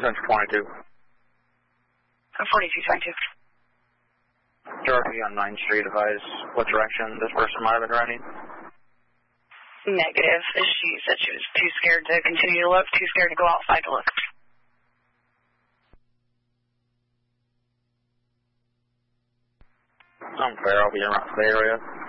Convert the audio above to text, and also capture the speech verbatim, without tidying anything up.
Central twenty-two. forty-two twenty-two. Dorothy on ninth Street, advise what direction this person might have been running. Negative. She said she was too scared to continue to look, too scared to go outside to look. I'm fair. I'll be around the area.